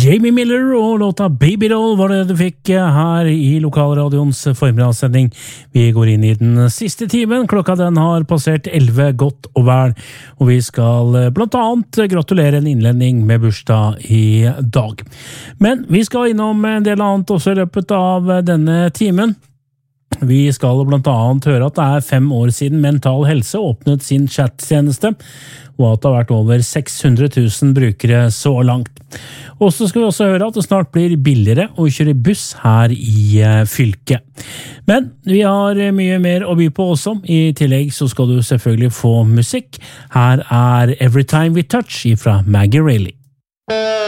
Jamie Miller og låta Baby Doll var det du fikk her i lokalradioens formidagssending. Vi går inn i den siste timen. Klokka den har passert 11 godt og vel, og vi skal blant annet gratulere en innlending med bursdag i dag. Men vi skal innom en del annet også i løpet av denne timen. Vi skal blant annet høre at det er 5 år siden Mental Helse åpnet sin chattjeneste, og at det har vært over 600 000 brukere så langt. Og så skal vi også høre at det snart blir billigere å kjøre buss her i fylket. Men vi har mye mer å by på også. I tillegg så skal du selvfølgelig få musikk. Her er Every Time We Touch fra Maggie Reilly.